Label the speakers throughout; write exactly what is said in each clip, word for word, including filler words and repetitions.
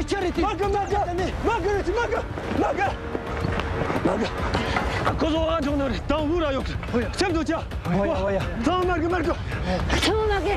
Speaker 1: 你这里的。
Speaker 2: 马哥，马哥，马哥，马哥，马哥，马哥。Kozo anjungnori, dan ura yok. Sen de ya.
Speaker 1: Oya, oya.
Speaker 2: Tamam Marco, Marco.
Speaker 3: Tamam abi.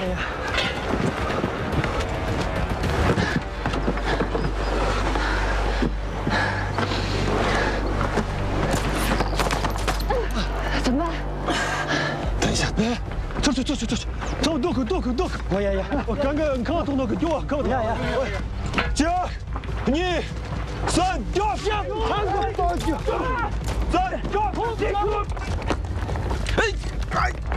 Speaker 3: 怎么办？
Speaker 2: 等一下，哎，走走走走走，走，多可多可多可。
Speaker 1: 我呀呀，
Speaker 2: 我刚刚看到那个药，看到。
Speaker 1: 呀呀，
Speaker 2: 九、二、三，掉下，韩国刀去。三、二、一，哎哎。